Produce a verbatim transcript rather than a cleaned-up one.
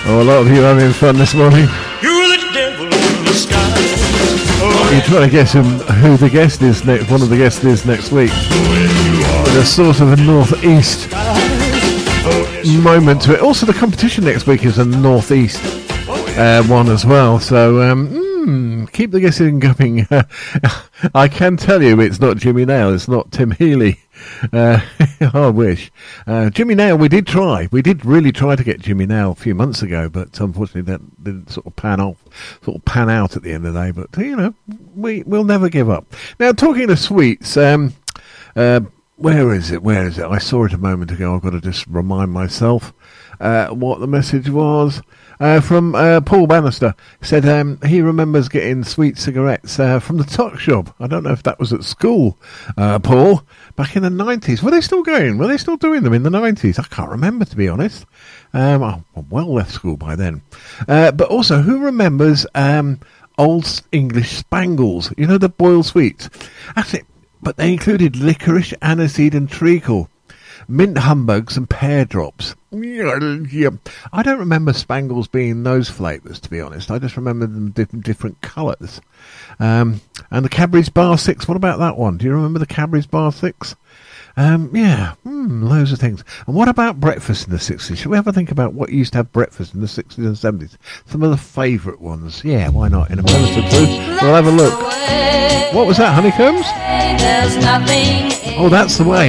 Oh, a lot of you having fun this morning. You're the devil in the sky. Oh, You're trying to guess who, who the guest is next. One of the guests is next week. There's sort of a northeast moment to it. Also, the competition next week is a northeast uh, one as well. So um, mm, keep the guessing going. I can tell you, it's not Jimmy Nail. It's not Tim Healy. Uh, I wish. Uh, Jimmy Nail, we did try. We did really try to get Jimmy Nail a few months ago, but unfortunately that didn't sort of pan off, sort of pan out at the end of the day. But, you know, we, we'll never give up. Now, talking of sweets, um, uh, where is it? Where is it? I saw it a moment ago. I've got to just remind myself uh, what the message was. Uh, from uh, Paul Bannister. Said um, he remembers getting sweet cigarettes uh, from the Tuck Shop. I don't know if that was at school, uh, Paul, back in the nineties. Were they still going? Were they still doing them in the nineties? I can't remember, to be honest. Um, I well left school by then. Uh, but also, who remembers um, Old English Spangles? You know, the boiled sweets? That's it. But they included licorice, aniseed and treacle, mint humbugs and pear drops. Yeah. I don't remember Spangles being those flavours, to be honest. I just remember them different different colours. Um, and the Cadbury's Bar Six. What about that one? Do you remember the Cadbury's Bar Six? Um, yeah, mm, loads of things. And what about breakfast in the sixties? Should we ever think about what used to have breakfast in the sixties and seventies? Some of the favourite ones. Yeah, why not? In a minute or two, we'll have a look. What was that, Honeycombs? Oh, that's the way.